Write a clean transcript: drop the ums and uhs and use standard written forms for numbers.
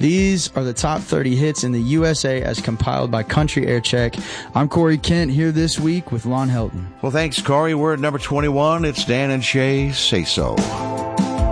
These are the top 30 hits in the USA as compiled by Country Air Check. I'm Corey Kent here this week with Lon Helton. Well, thanks, Corey. We're at number 21. It's Dan and Shay, Say So.